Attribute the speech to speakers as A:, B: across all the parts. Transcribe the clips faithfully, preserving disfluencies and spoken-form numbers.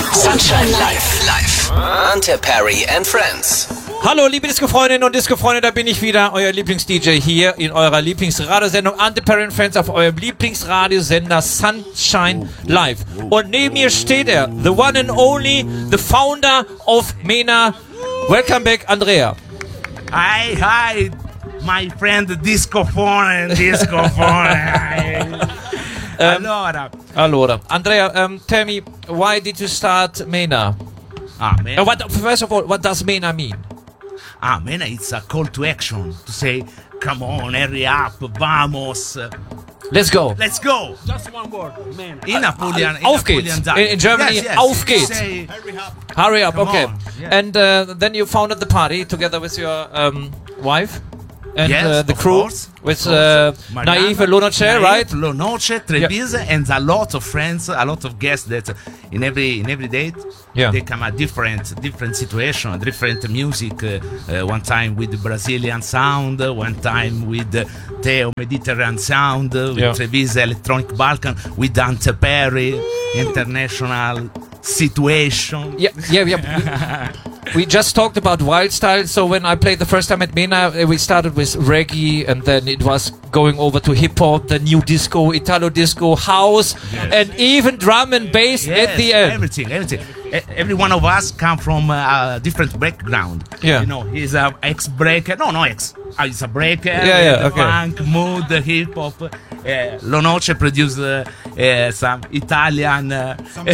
A: Sunshine Live, live. Ante Perry and Friends.
B: Hallo liebe Disco-Freundinnen und Disco-Freunde, da bin ich wieder, euer Lieblings-D J hier in eurer Lieblingsradiosendung Ante Perry and Friends auf eurem Lieblingsradiosender Sunshine Live. Und neben mir steht er, the one and only, the founder of MENA. Welcome back, Andrea.
C: Hi, hi, my friend Disco-Foreign, Disco-Foreign.
B: Um,
C: allora.
B: Allora, Andrea, um, tell me, why did you start MENA?
C: Ah, MENA.
B: Uh, what, first of all, what does MENA mean?
C: Ah, MENA, it's a call to action to say, come on, hurry up, vamos.
B: Let's go.
C: Let's go.
D: Just one word, MENA.
C: In Napoleon, in
B: Auf
C: Napoleon
B: geht's.
C: dialect.
B: In, in Germany,
C: yes, yes.
B: auf geht's.
C: Say,
D: Hurry up.
B: Hurry up,
C: Come
B: okay.
C: on, yeah.
B: And uh, then you founded the party together with your um, wife and
C: yes,
B: uh, the
C: of
B: crew
C: course,
B: with
C: of
B: uh,
C: course. Mariana,
B: Naive Lonoce,
C: Naive,
B: right?
C: Lonoce, Treviso, and a lot of friends, a lot of guests that in every in every date
B: Yeah.
C: they come a different different situation, different music. Uh, uh, one time with Brazilian sound, one time with uh, Teo Mediterranean sound, uh, with
B: Yeah.
C: Treviso Electronic Balkan, with Ante Perry, international situation.
B: Yeah, yeah, yeah. We, we just talked about wild style. So when I played the first time at MENA, uh, we started with reggae, and then it was going over to hip hop, the new disco, Italo disco, house, and even drum and bass
C: Yes,
B: at the end.
C: everything, everything. E- Every one of us come from uh, a different background.
B: Yeah.
C: You know, he's a ex-breaker. No, no ex. Uh, he's a breaker.
B: Yeah, yeah,
C: with
B: okay.
C: Funk, mood, hip hop. Uh, Lonoce produced uh, uh, some Italian, uh,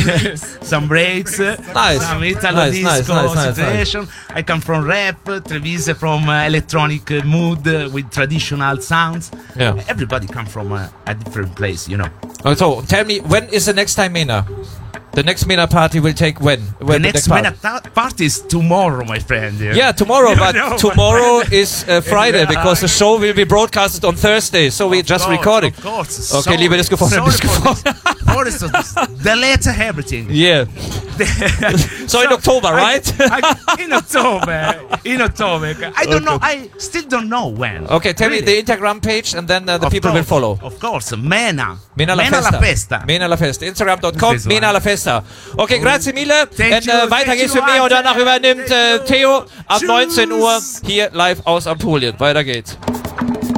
C: some breaks, uh,
B: Nice.
C: some Italo
B: Nice,
C: disco
B: nice, nice, nice,
C: situation. I come from rap. Treviso from uh, electronic uh, mood uh, with traditional sounds.
B: Yeah.
C: Everybody come from uh, a different place. You know.
B: Oh, so tell me, when is the next time MENA? The next MENA party will take when? when
C: The next
B: part-
C: MENA ta- party is tomorrow, my friend.
B: Yeah, tomorrow,
C: You
B: but
C: know,
B: tomorrow
C: but-
B: is uh, Friday
C: Yeah.
B: because the show will be broadcasted on Thursday, so we're just
C: Of course,
B: recording.
C: Of course.
B: Okay,
C: Sorry-
B: liebe Disco-Freunde und
C: sorry for
B: Disco-Freunde.
C: this. For this, delete everything.
B: Yeah. So in October,
C: I-
B: right?
C: I- in October. In October. I don't know. I still don't know when.
B: Okay, tell me
C: Really.
B: the Instagram page and then uh, the
C: Of
B: people will
C: course,
B: follow.
C: Of course, MENA.
B: MENA La
C: MENA
B: Festa.
C: La Festa.
B: MENA La Festa. Instagram dot com,
C: This one.
B: MENA La Festa. Okay, grazie mille.
C: Thank
B: Und,
C: you,
B: äh, weiter
C: thank
B: geht's
C: you,
B: mit mir und
C: Ante.
B: danach übernimmt äh,
C: Thank you.
B: Theo ab
C: Tschüss.
B: neunzehn Uhr hier live aus Apulien. Weiter geht's.